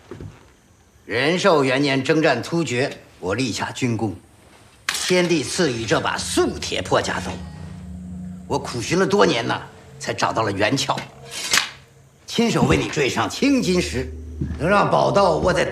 仁寿元年征战突厥，我立下军功，天帝赐予这把素铁破甲刀。我苦寻了多年呐，才找到了原窍，亲手为你缀上青金石，能让宝刀握在